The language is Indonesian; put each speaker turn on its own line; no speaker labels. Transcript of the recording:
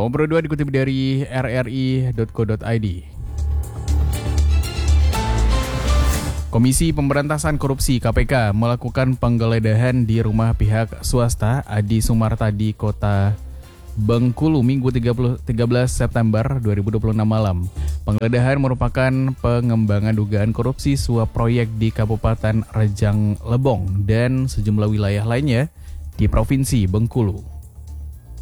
Nomor 2 dikutip dari rri.co.id. Komisi Pemberantasan Korupsi (KPK) melakukan penggeledahan di rumah pihak swasta Adi Sumarta di Kota Bengkulu Minggu 13 September 2026 malam. Penggeledahan merupakan pengembangan dugaan korupsi suap proyek di Kabupaten Rejang Lebong dan sejumlah wilayah lainnya di Provinsi Bengkulu.